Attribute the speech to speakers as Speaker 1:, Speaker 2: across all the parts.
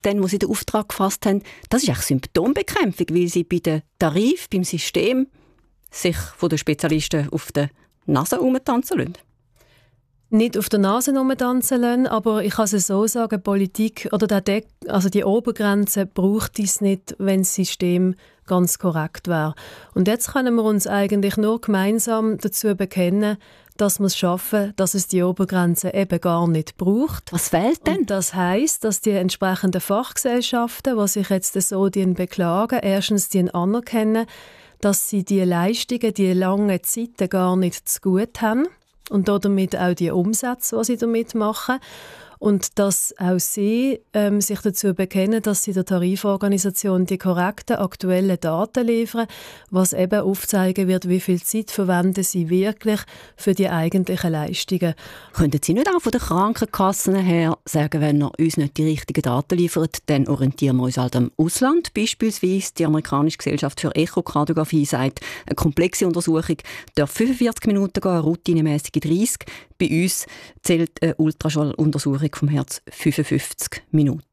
Speaker 1: dann, wo sie den Auftrag gefasst haben, das ist eigentlich Symptombekämpfung, weil sie bei den Tarif, beim System sich von den Spezialisten auf der Nase herumtanzen lassen.
Speaker 2: Nicht auf der Nase tanzen lassen, aber ich kann es so sagen, Politik oder die Obergrenze braucht es nicht, wenn das System ganz korrekt wäre. Und jetzt können wir uns eigentlich nur gemeinsam dazu bekennen, dass wir es schaffen, dass es die Obergrenze eben gar nicht braucht.
Speaker 1: Was fehlt denn?
Speaker 2: Und das heisst, dass die entsprechenden Fachgesellschaften, die sich jetzt so beklagen, erstens anerkennen, dass sie die Leistungen, die langen Zeiten gar nicht zu gut haben. Und damit auch die Umsätze, die sie damit machen. Und dass auch sie sich dazu bekennen, dass sie der Tariforganisation die korrekten, aktuellen Daten liefern, was eben aufzeigen wird, wie viel Zeit verwenden sie wirklich für die eigentlichen Leistungen.
Speaker 1: Könnten Sie nicht auch von den Krankenkassen her sagen, wenn er uns nicht die richtigen Daten liefert, dann orientieren wir uns halt am Ausland. Beispielsweise die amerikanische Gesellschaft für Echokardiographie sagt, eine komplexe Untersuchung darf 45 Minuten gehen, eine routinemäßige 30. Bei uns zählt eine Ultraschalluntersuchung vom Herz 55 Minuten.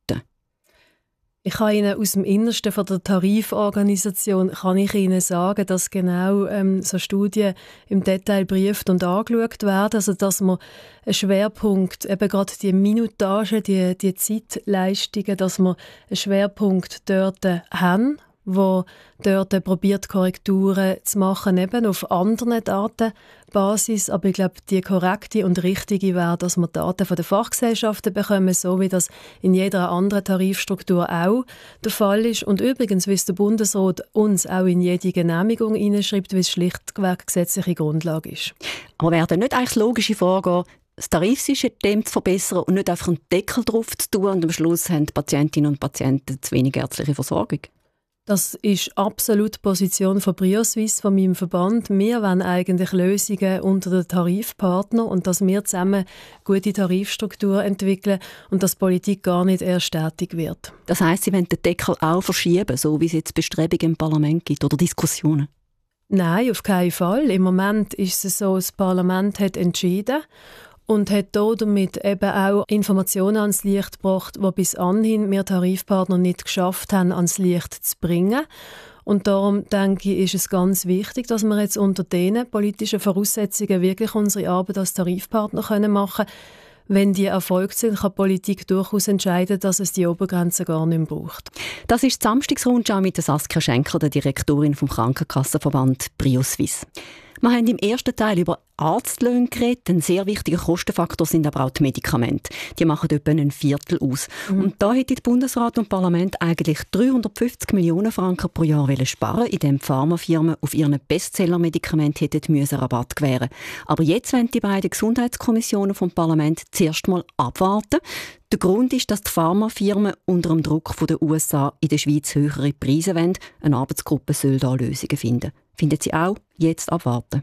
Speaker 2: Ich kann Ihnen aus dem Innersten von der Tariforganisation sagen, dass genau so Studien im Detail geprüft und angeschaut werden. Also dass wir einen Schwerpunkt, eben gerade die Minutage, die Zeitleistungen, dass wir einen Schwerpunkt dort haben, wo dort probiert, Korrekturen zu machen, eben auf anderen Datenbasis. Aber ich glaube, die korrekte und richtige wäre, dass wir Daten von den Fachgesellschaften bekommen, so wie das in jeder anderen Tarifstruktur auch der Fall ist. Und übrigens, wie es der Bundesrat uns auch in jede Genehmigung hineinschreibt, wie es schlichtweg gesetzliche Grundlage ist.
Speaker 1: Aber wäre dann nicht eigentlich das logische Vorgehen, das Tarifsystem zu verbessern und nicht einfach einen Deckel drauf zu tun und am Schluss haben die Patientinnen und Patienten zu wenig ärztliche Versorgung?
Speaker 2: Das ist absolut die Position von BrioSuisse, von meinem Verband. Wir wollen eigentlich Lösungen unter den Tarifpartnern und dass wir zusammen gute Tarifstruktur entwickeln und dass Politik gar nicht erst tätig wird.
Speaker 1: Das heisst, Sie wollen den Deckel auch verschieben, so wie es jetzt Bestrebungen im Parlament gibt oder Diskussionen?
Speaker 2: Nein, auf keinen Fall. Im Moment ist es so, das Parlament hat entschieden und hat damit eben auch Informationen ans Licht gebracht, die bis anhin wir Tarifpartner nicht geschafft haben, ans Licht zu bringen. Und darum, denke ich, ist es ganz wichtig, dass wir jetzt unter diesen politischen Voraussetzungen wirklich unsere Arbeit als Tarifpartner machen können. Wenn die erfolgt sind, kann die Politik durchaus entscheiden, dass es die Obergrenze gar nicht mehr braucht.
Speaker 1: Das ist die Samstagsrundschau mit Saskia Schenker, der Direktorin vom Krankenkassenverband BrioSuisse. Wir haben im ersten Teil über Arztlöhne geredet. Ein sehr wichtiger Kostenfaktor sind aber auch die Medikamente. Die machen etwa ein Viertel aus. Und da hätte der Bundesrat und das Parlament eigentlich 350 Millionen Franken pro Jahr sparen, indem die Pharmafirmen auf ihren Bestseller-Medikamenten hätten Rabatt gewähren müssen. Aber jetzt wollen die beiden Gesundheitskommissionen vom Parlament zuerst mal abwarten. Der Grund ist, dass die Pharmafirmen unter dem Druck der USA in der Schweiz höhere Preise wollen. Eine Arbeitsgruppe soll da Lösungen finden. Finden Sie auch? Jetzt abwarten.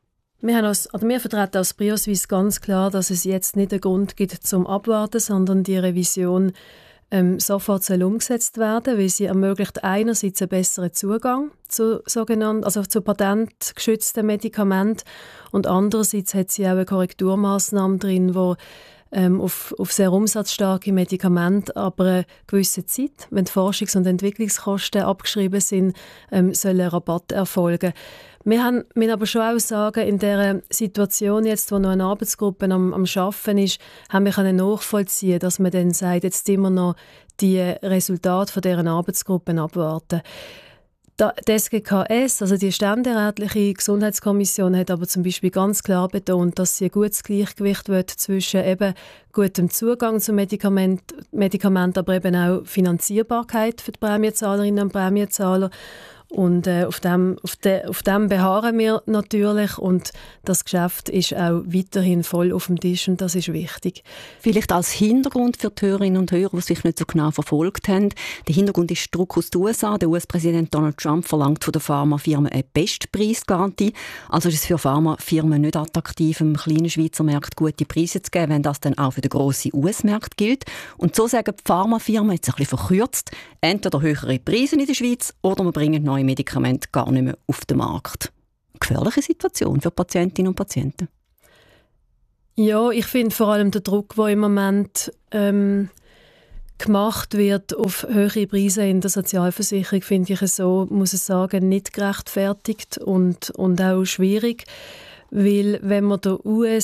Speaker 2: Wir vertreten als BrioSuisse ganz klar, dass es jetzt nicht einen Grund gibt zum Abwarten, sondern die Revision sofort soll umgesetzt werden, weil sie ermöglicht einerseits einen besseren Zugang zu patentgeschützten Medikamenten und andererseits hat sie auch eine Korrekturmaßnahme drin, die auf sehr umsatzstarke Medikamente, aber eine gewisse Zeit, wenn die Forschungs- und Entwicklungskosten abgeschrieben sind, soll ein Rabatt erfolgen. Wir müssen aber schon auch sagen, in dieser Situation jetzt, wo noch eine Arbeitsgruppe am Arbeiten ist, haben wir nachvollziehen, dass man dann sagt, jetzt immer noch die Resultate von dieser Arbeitsgruppe abwarten. Die SGKS, also die ständerätliche Gesundheitskommission, hat aber zum Beispiel ganz klar betont, dass sie ein gutes Gleichgewicht will zwischen eben gutem Zugang zu Medikamenten, aber eben auch Finanzierbarkeit für die Prämiezahlerinnen und Prämienzahler. Und auf dem beharren wir natürlich und das Geschäft ist auch weiterhin voll auf dem Tisch und das ist wichtig.
Speaker 1: Vielleicht als Hintergrund für die Hörerinnen und Hörer, die sich nicht so genau verfolgt haben. Der Hintergrund ist Druck aus den USA. Der US-Präsident Donald Trump verlangt von den Pharmafirmen eine Bestpreisgarantie. Also ist es für Pharmafirmen nicht attraktiv, im kleinen Schweizer Markt gute Preise zu geben, wenn das dann auch für den grossen US-Markt gilt. Und so sagen die Pharmafirmen, jetzt ein bisschen verkürzt, entweder höhere Preise in der Schweiz oder wir bringen neue Medikamente gar nicht mehr auf den Markt. Eine gefährliche Situation für Patientinnen und Patienten.
Speaker 2: Ja, ich finde vor allem der Druck, der im Moment gemacht wird auf höhere Preise in der Sozialversicherung, finde ich es so, muss ich sagen, nicht gerechtfertigt und auch schwierig. Weil, wenn wir den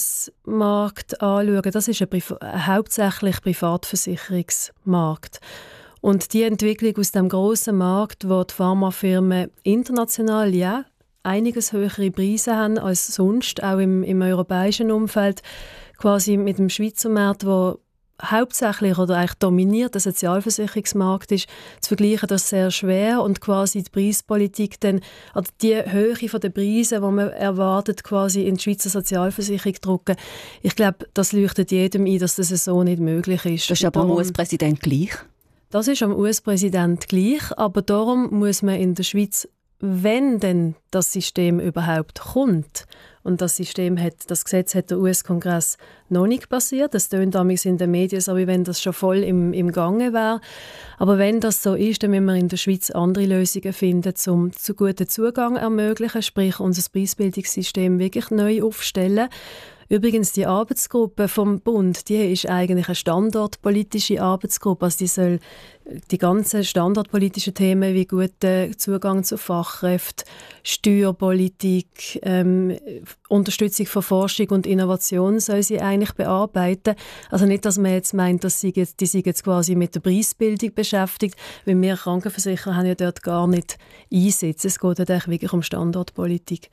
Speaker 2: US-Markt anschauen, das ist ein hauptsächlich Privatversicherungsmarkt. Und die Entwicklung aus dem grossen Markt, wo die Pharmafirmen international ja einiges höhere Preise haben als sonst, auch im europäischen Umfeld, quasi mit dem Schweizer Markt, wo hauptsächlich oder eigentlich dominiert der Sozialversicherungsmarkt ist, zu vergleichen, das ist sehr schwer und quasi die Preispolitik dann, oder die Höhe der Preise, die man erwartet, quasi in die Schweizer Sozialversicherung drücken. Ich glaube, das leuchtet jedem ein, dass das so nicht möglich ist.
Speaker 1: Das ist aber am US-Präsident gleich.
Speaker 2: Das ist am US-Präsident gleich, aber darum muss man in der Schweiz, wenn denn das System überhaupt kommt, und das Gesetz hat der US-Kongress noch nicht passiert. Das tönt damals in den Medien, so wie wenn das schon voll im Gange wäre. Aber wenn das so ist, dann müssen wir in der Schweiz andere Lösungen finden, um zu guten Zugang zu ermöglichen, sprich unser Preisbildungssystem wirklich neu aufstellen. Übrigens, die Arbeitsgruppe vom Bund, die ist eigentlich eine standortpolitische Arbeitsgruppe. Also die soll die ganzen standortpolitischen Themen wie guter Zugang zu Fachkräften, Steuerpolitik, Unterstützung von Forschung und Innovation soll sie eigentlich bearbeiten. Also nicht, dass man jetzt meint, dass die sind jetzt quasi mit der Preisbildung beschäftigt, weil wir Krankenversicherer haben ja dort gar nicht Einsätze. Es geht eigentlich wirklich um Standortpolitik.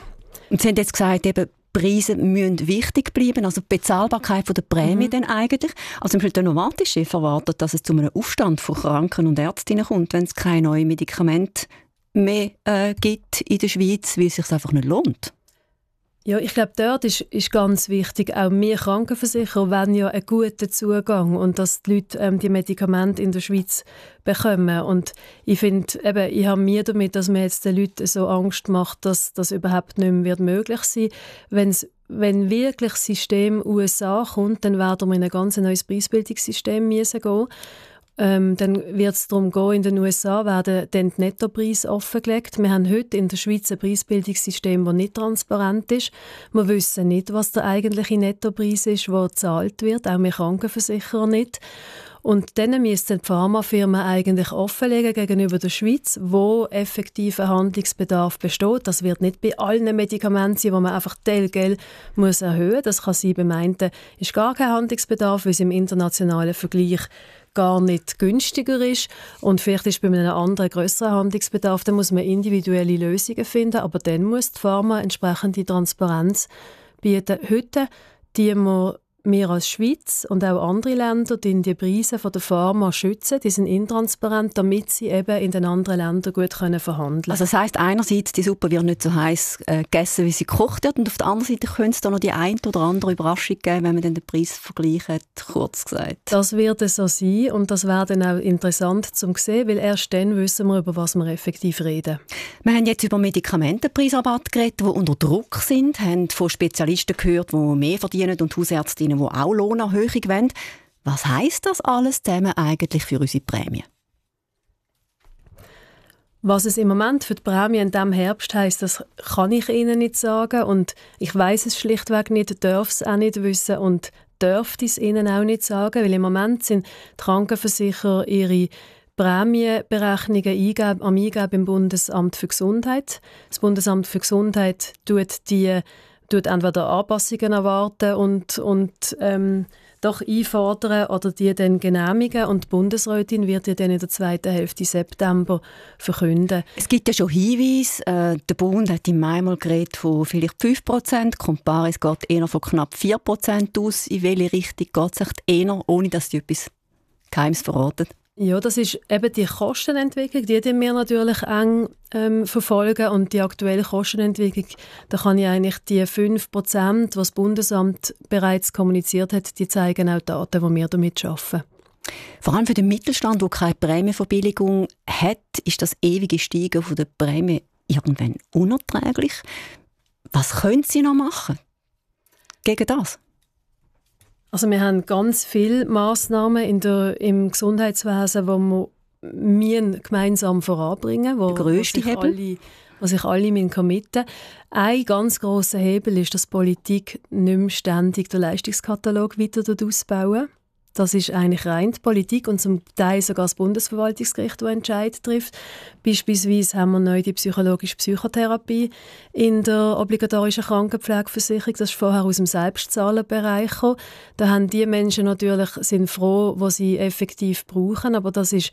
Speaker 1: Und Sie haben jetzt gesagt, eben, Preise müssen wichtig bleiben, also die Bezahlbarkeit der Prämie dann eigentlich. Also der Novartis-Chef erwartet, dass es zu einem Aufstand von Kranken- und Ärztinnen kommt, wenn es keine neuen Medikamente mehr gibt in der Schweiz, weil es sich einfach nicht lohnt.
Speaker 2: Ja, ich glaube, dort ist ganz wichtig, auch wir Krankenversicherer wollen ja einen guten Zugang und dass die Leute die Medikamente in der Schweiz bekommen. Und ich finde, ich habe mir damit, dass man jetzt den Leuten so Angst macht, dass das überhaupt nicht mehr möglich sein wird. Wenn wirklich das System USA kommt, dann werden wir in ein ganz neues Preisbildungssystem müssen gehen. Dann wird es darum gehen, in den USA werden dann die Nettopreise offengelegt. Wir haben heute in der Schweiz ein Preisbildungssystem, das nicht transparent ist. Wir wissen nicht, was der eigentliche Nettopreis ist, der gezahlt wird, auch wir Krankenversicherer nicht. Und dann müssen die Pharmafirmen eigentlich offenlegen gegenüber der Schweiz, wo effektiver Handlungsbedarf besteht. Das wird nicht bei allen Medikamenten sein, wo man einfach Teilgeld muss erhöhen muss. Das kann sein, beim einen ist gar kein Handlungsbedarf, weil es im internationalen Vergleich gar nicht günstiger ist und vielleicht ist bei einem anderen grösseren Handlungsbedarf, dann muss man individuelle Lösungen finden, aber dann muss die Pharma entsprechende Transparenz bieten. Heute die wir als Schweiz und auch andere Länder die Preise von der Pharma schützen, die sind intransparent, damit sie eben in den anderen Ländern gut verhandeln können.
Speaker 1: Also das heisst, einerseits, die Suppe wird nicht so heiß gegessen, wie sie gekocht wird, und auf der anderen Seite könnte es da noch die eine oder andere Überraschung geben, wenn man dann den Preis vergleicht, kurz gesagt.
Speaker 2: Das wird so sein und das wäre dann auch interessant zu sehen, weil erst dann wissen wir, über was wir effektiv reden.
Speaker 1: Wir haben jetzt über Medikamentenpreisrabatt geredet, die unter Druck sind, haben von Spezialisten gehört, die mehr verdienen und Hausärztinnen, die auch Lohnerhöhung wollen. Was heisst das alles zusammen eigentlich für unsere Prämie?
Speaker 2: Was es im Moment für die Prämie in diesem Herbst heisst, das kann ich Ihnen nicht sagen und ich weiss es schlichtweg nicht, darf es auch nicht wissen und dürfte es Ihnen auch nicht sagen, weil im Moment sind die Krankenversicherer ihre Prämienberechnungen am Eingeben im Bundesamt für Gesundheit. Das Bundesamt für Gesundheit tut entweder Anpassungen erwarten und doch einfordern oder die dann genehmigen. Und die Bundesrätin wird ja dann in der zweiten Hälfte September verkünden.
Speaker 1: Es gibt ja schon Hinweise. Der Bund hat im Mai mal geredet von vielleicht 5%. Comparis geht eher von knapp 4% aus. In welche Richtung geht es eher, ohne dass die etwas Geheimes verraten?
Speaker 2: Ja, das ist eben die Kostenentwicklung, die wir natürlich eng verfolgen. Und die aktuelle Kostenentwicklung, da kann ich eigentlich die 5%, die das Bundesamt bereits kommuniziert hat, die zeigen auch Daten, die wir damit arbeiten.
Speaker 1: Vor allem für den Mittelstand, der keine Prämienverbilligung hat, ist das ewige Steigen der Prämie irgendwann unerträglich. Was können Sie noch machen gegen das?
Speaker 2: Also wir haben ganz viele Massnahmen im Gesundheitswesen, die wir gemeinsam voranbringen, wo sich alle committen. Ein ganz grosser Hebel ist, dass die Politik nicht mehr ständig den Leistungskatalog weiter ausbauen. Das ist eigentlich rein die Politik und zum Teil sogar das Bundesverwaltungsgericht, das Entscheid trifft. Beispielsweise haben wir neu die psychologische Psychotherapie in der obligatorischen Krankenpflegeversicherung. Das ist vorher aus dem Selbstzahlenbereich gekommen. Da haben die Menschen natürlich, sind froh, was sie effektiv brauchen, aber das ist,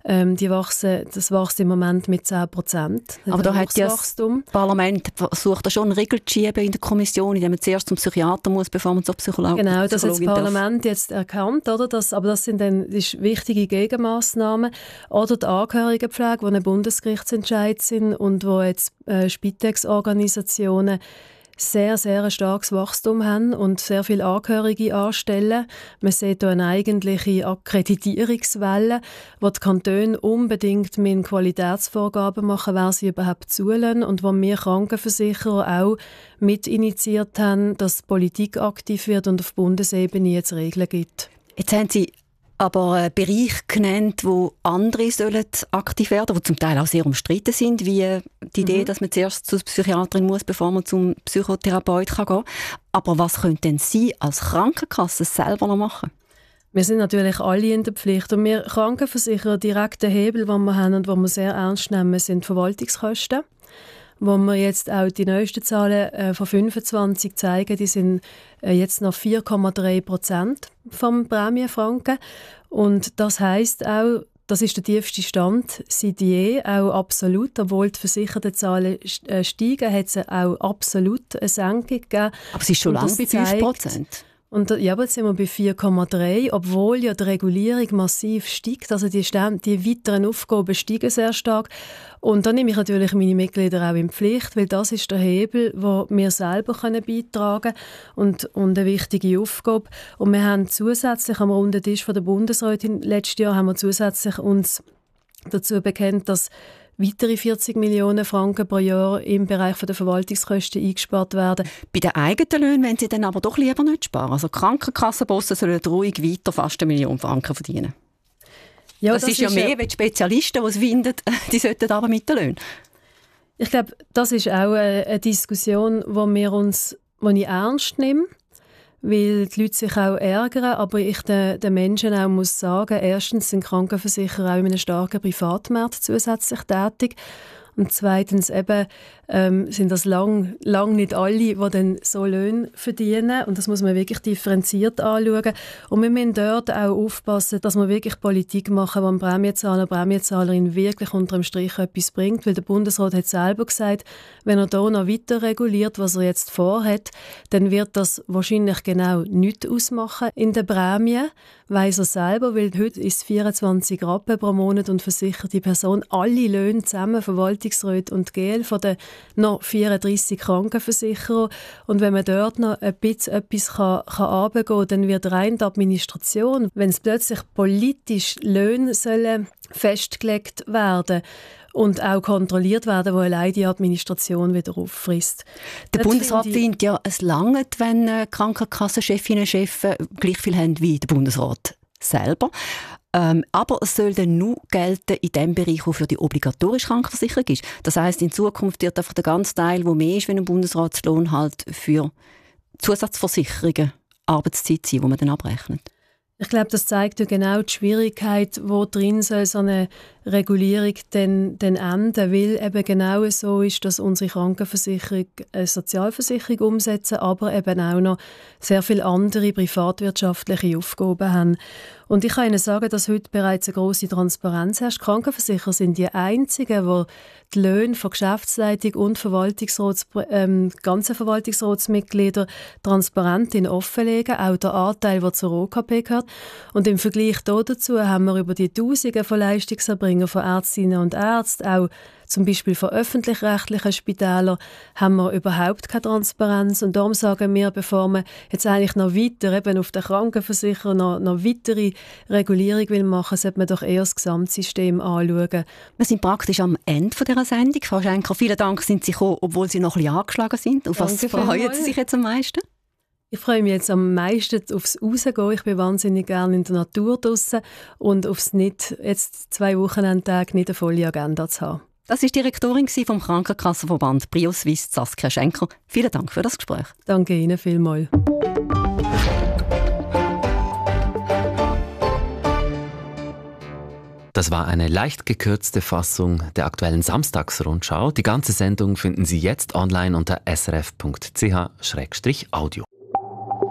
Speaker 2: das wächst im Moment mit 10%.
Speaker 1: Aber da hat ja das Parlament versucht, schon einen Riegel zu schieben in der Kommission, indem man zuerst zum Psychiater muss, bevor man zur Psychologin darf.
Speaker 2: Genau, das hat das Parlament jetzt erkannt, oder? Aber das sind dann wichtige Gegenmaßnahmen. Oder die Angehörigenpflege, die ein Bundesgerichtsentscheid sind und wo jetzt Spitex-Organisationen sehr, sehr ein starkes Wachstum haben und sehr viele Angehörige anstellen. Man sieht hier eine eigentliche Akkreditierungswelle, wo die Kantone unbedingt mit Qualitätsvorgaben machen, wer sie überhaupt zulassen und wo wir Krankenversicherer auch mit initiiert haben, dass die Politik aktiv wird und auf Bundesebene jetzt Regeln gibt.
Speaker 1: Jetzt haben Sie aber Bereiche genannt, wo andere sollen aktiv werden, die zum Teil auch sehr umstritten sind, wie die Idee, dass man zuerst zur Psychiaterin muss, bevor man zum Psychotherapeut gehen kann. Aber was können denn Sie als Krankenkasse selber noch machen?
Speaker 2: Wir sind natürlich alle in der Pflicht und wir Krankenversicherer, direkten Hebel, den wir haben und die wir sehr ernst nehmen, sind Verwaltungskosten. Wo wir jetzt auch die neuesten Zahlen von 25 zeigen, die sind jetzt noch 4,3% vom Prämienfranken. Und das heisst auch, das ist der tiefste Stand seit je, auch absolut. Obwohl die Versichertenzahlen steigen, hat es auch absolut eine Senkung gegeben.
Speaker 1: Aber es ist schon lange bei 5%.
Speaker 2: Und ja, aber jetzt sind wir bei 4,3, obwohl ja die Regulierung massiv steigt. Also die weiteren Aufgaben steigen sehr stark. Und da nehme ich natürlich meine Mitglieder auch in Pflicht, weil das ist der Hebel, den wir selber beitragen können und eine wichtige Aufgabe. Und wir haben zusätzlich am runden Tisch von der Bundesrätin letztes Jahr haben wir zusätzlich uns dazu bekennt, dass weitere 40 Millionen Franken pro Jahr im Bereich der Verwaltungskosten eingespart werden.
Speaker 1: Bei den eigenen Löhnen wollen Sie dann aber doch lieber nicht sparen. Also Krankenkassenbossen sollen ruhig weiter fast 1 Million Franken verdienen. Ja, das ist ja mehr, wie die Spezialisten, die es finden, die sollten aber mit den Löhnen.
Speaker 2: Ich glaube, das ist auch eine Diskussion, die ich ernst nehme, weil die Leute sich auch ärgern, aber ich den Menschen auch muss sagen, erstens sind Krankenversicherer auch in einem starken Privatmarkt zusätzlich tätig und zweitens eben sind das lang nicht alle, die dann so Löhne verdienen und das muss man wirklich differenziert anschauen und wir müssen dort auch aufpassen, dass wir wirklich Politik machen, die einem Prämienzahler, Prämienzahlerin wirklich unter dem Strich etwas bringt, weil der Bundesrat hat selber gesagt, wenn er hier noch weiter reguliert, was er jetzt vorhat, dann wird das wahrscheinlich genau nichts ausmachen in der Prämie, weiss er selber, weil heute ist es 24 Rappen pro Monat und versichert die Person alle Löhne zusammen, Verwaltungsräte und GL von den noch 34 Krankenversicherer. Und wenn man dort noch ein bisschen etwas runtergehen kann, dann wird rein die Administration, wenn es plötzlich politisch Löhne sollen festgelegt werden und auch kontrolliert werden, wo allein die Administration wieder auffrisst.
Speaker 1: Der Bundesrat findet ja, es langt, wenn Krankenkassenchefinnen und Chefs gleich viel haben wie der Bundesrat selber. Aber es soll dann nur gelten in dem Bereich, der für die obligatorische Krankenversicherung ist. Das heisst, in Zukunft wird einfach der ganze Teil, der mehr ist, wenn ein Bundesratslohn halt für Zusatzversicherungen Arbeitszeit sein, die man dann abrechnet.
Speaker 2: Ich glaube, das zeigt ja genau die Schwierigkeit, wo drin soll so eine Regulierung dann enden, weil eben genau so ist, dass unsere Krankenversicherung eine Sozialversicherung umsetzen, aber eben auch noch sehr viele andere privatwirtschaftliche Aufgaben haben. Und ich kann Ihnen sagen, dass heute bereits eine grosse Transparenz herrscht. Krankenversicherer sind die einzigen, die die Löhne von Geschäftsleitung und ganzen Verwaltungsratsmitgliedern transparent offenlegen, auch der Anteil, der zur OKP gehört. Und im Vergleich dazu haben wir über die Tausende von Leistungserbringern, von Ärztinnen und Ärzten, auch zum Beispiel von öffentlich-rechtlichen Spitälern, haben wir überhaupt keine Transparenz. Und darum sagen wir, bevor man jetzt eigentlich noch weiter eben auf den Krankenversicherer noch weitere Regulierung will machen, sollte man doch eher das Gesamtsystem anschauen.
Speaker 1: Wir sind praktisch am Ende dieser Sendung. Frau Schenker, vielen Dank, sind Sie gekommen, obwohl Sie noch ein bisschen angeschlagen sind. Auf was freuen Sie sich jetzt am meisten?
Speaker 2: Ich freue mich jetzt am meisten aufs Rausgehen. Ich bin wahnsinnig gerne in der Natur draussen und aufs nicht jetzt 2 Wochenendtage nicht eine volle Agenda zu haben.
Speaker 1: Das war die Direktorin vom Krankenkassenverband Prioswiss, Saskia Schenker. Vielen Dank für das Gespräch.
Speaker 2: Danke Ihnen vielmals.
Speaker 3: Das war eine leicht gekürzte Fassung der aktuellen Samstagsrundschau. Die ganze Sendung finden Sie jetzt online unter srf.ch/audio.